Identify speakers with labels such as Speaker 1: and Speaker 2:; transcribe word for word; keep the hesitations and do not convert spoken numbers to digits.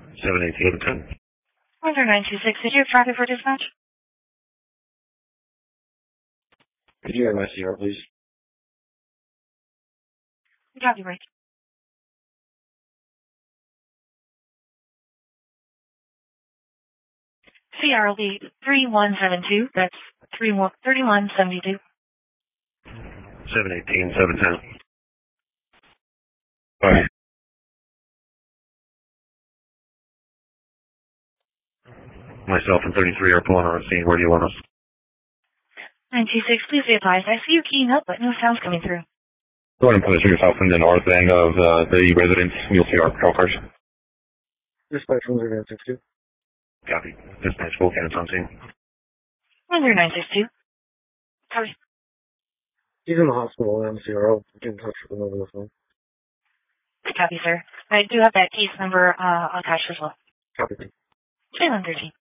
Speaker 1: seven eighteen ten.
Speaker 2: one zero nine two six, did you have traffic for dispatch?
Speaker 1: Could you have my C R, please?
Speaker 2: Copy, break. C R L D three one seven two, that's thirty-one seventy-two.
Speaker 1: seven eighteen seven ten. Bye. Myself and thirty-three are pulling on the scene. Where do you want us?
Speaker 2: nine two six, please be advised. I see you keying up, but no sounds coming through.
Speaker 1: Go ahead and position yourself in the north end of uh, the residence. You'll see our patrol cars.
Speaker 3: Dispatch one zero nine six two.
Speaker 1: Copy. Dispatch full cannons on scene.
Speaker 2: one zero nine six two. Copy.
Speaker 3: He's in the hospital and C R O. Get in touch with him over the phone.
Speaker 2: Copy, sir. I do have that case number uh, attached as well.
Speaker 3: Copy.
Speaker 2: J one thirteen.